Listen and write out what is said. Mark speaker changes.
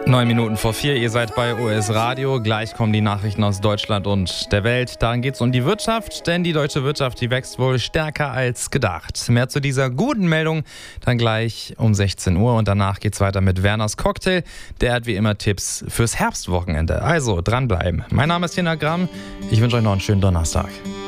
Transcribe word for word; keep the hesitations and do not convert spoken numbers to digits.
Speaker 1: Neun Minuten vor vier, ihr seid bei O S Radio. Gleich kommen die Nachrichten aus Deutschland und der Welt. Darin geht es um die Wirtschaft, denn die deutsche Wirtschaft, die wächst wohl stärker als gedacht. Mehr zu dieser guten Meldung dann gleich um sechzehn Uhr und danach geht es weiter mit Werners Cocktail. Der hat wie immer Tipps fürs Herbstwochenende. Also dranbleiben. Mein Name ist Tina Gramm. Ich wünsche euch noch einen schönen Donnerstag.